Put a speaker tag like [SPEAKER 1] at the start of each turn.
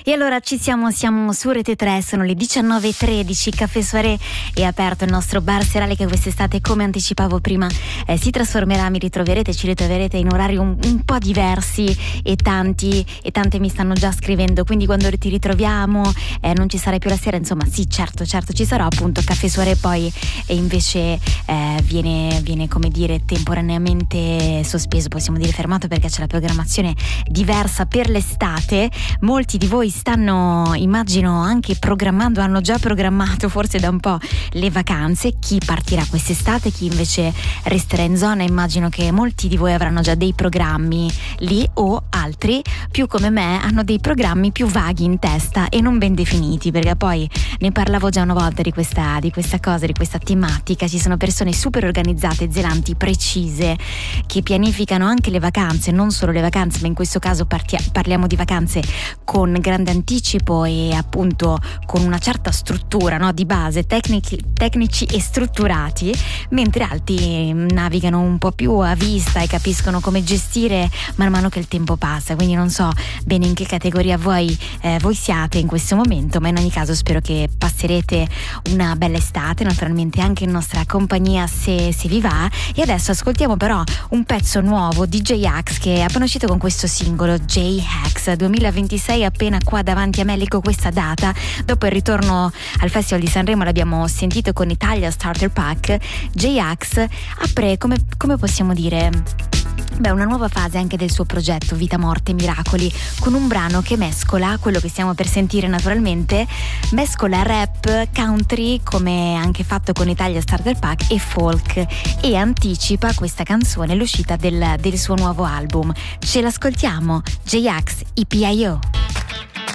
[SPEAKER 1] E allora siamo su Rete 3, sono le 19:13, Caffè Soirée è aperto il nostro bar serale che quest'estate, come anticipavo prima, si trasformerà, ci ritroverete in orari un po' diversi e tante mi stanno già scrivendo, quindi quando ti ritroviamo non ci sarai più la sera, insomma sì, certo ci sarò, appunto Caffè Soirée poi invece viene come dire temporaneamente sospeso, possiamo dire fermato, perché c'è la programmazione diversa per l'estate. Molti di voi stanno, immagino, anche programmando, hanno già programmato forse da un po' le vacanze, chi partirà quest'estate, chi invece resterà in zona. Immagino che molti di voi avranno già dei programmi lì, o altri più come me hanno dei programmi più vaghi in testa e non ben definiti, perché poi ne parlavo già una volta di questa cosa, di questa tematica. Ci sono persone super organizzate, zelanti, precise, che pianificano anche le vacanze, non solo le vacanze, ma in questo caso parliamo di vacanze con grande anticipo e appunto con una certa struttura, no, di base, tecnici e strutturati, mentre altri navigano un po' più a vista e capiscono come gestire man mano che il tempo passa. Quindi non so bene in che categoria voi siate in questo momento, ma in ogni caso spero che passerete una bella estate, naturalmente anche in nostra compagnia se vi va. E adesso ascoltiamo però un pezzo nuovo di J-Ax, che è appena uscito con questo singolo J-Ax 2026, appena qua davanti a me leggo questa data. Dopo il ritorno al Festival di Sanremo, l'abbiamo sentito con Italia Starter Pack. J-Ax apre, come possiamo dire, una nuova fase anche del suo progetto Vita, Morte, Miracoli, con un brano che mescola quello che stiamo per sentire, naturalmente mescola rap, country, come anche fatto con Italia Starter Pack, e folk, e anticipa questa canzone l'uscita del suo nuovo album. Ce l'ascoltiamo, J-Ax, EPIO.